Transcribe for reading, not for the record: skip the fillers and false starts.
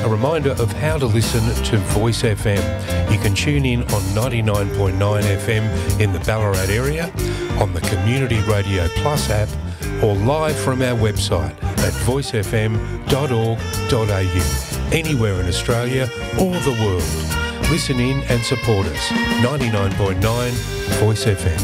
a reminder of how to listen to Voice FM. You can tune in on 99.9 FM in the Ballarat area, on the Community Radio Plus app, or live from our website at voicefm.org.au, anywhere in Australia or the world. Listen in and support us. 99.9 Voice FM.